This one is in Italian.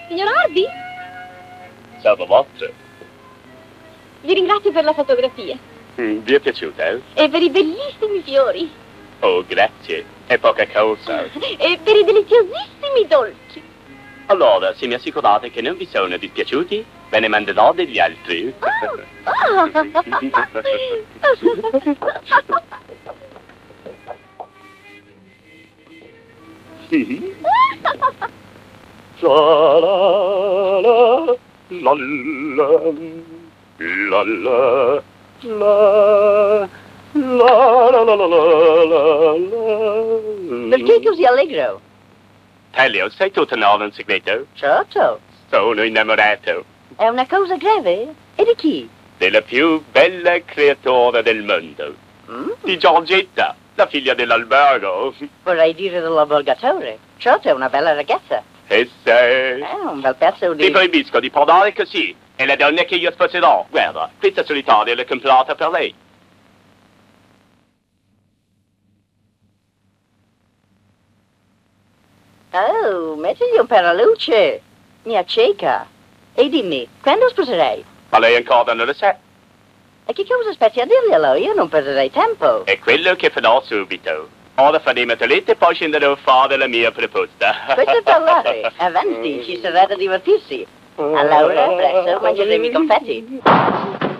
Signor Hardy? Salve vostro. Vi ringrazio per la fotografia. Vi è piaciuta, eh? E per i bellissimi fiori. Oh, grazie. È poca cosa. E per i deliziosissimi dolci. Allora, se mi assicurate che non vi sono dispiaciuti, ve ne manderò degli altri. Perché così allegro? Elio, sai tutto nuovo un segreto? Certo. Sono innamorato È una cosa grave? E di chi? della più bella creatura del mondo. Di Giorgetta, la figlia dell'albergo. Vorrei dire dell'avvogatore. Certo, è una bella ragazza. E se... È un bel pezzo Ti di... proibisco di parlare così. È la donna che io sposerò. Guarda, questa solitaria l'ho comprata per lei. Oh, mettigli un paraluce. Mi acceca. E dimmi, quando sposerei? Ma lei ancora non lo sa. E che cosa aspetti a dirglielo? Io non perderei tempo. È quello che farò subito. Ora faremo toilette e poi scenderò a fare la mia proposta. Questo è parlare. Avanti, ci sarà da divertirsi. Allora, presto, mangeremo i confetti.